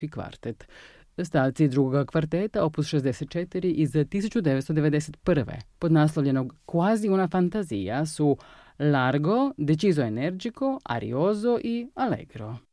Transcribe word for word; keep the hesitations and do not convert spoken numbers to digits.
kvartet. Stavci drugog kvarteta, opus šezdeset četiri iz tisuću devetsto devedeset prve, podnaslovljenog Quasi una fantasia, su Largo, Deciso energico, Arioso i Allegro.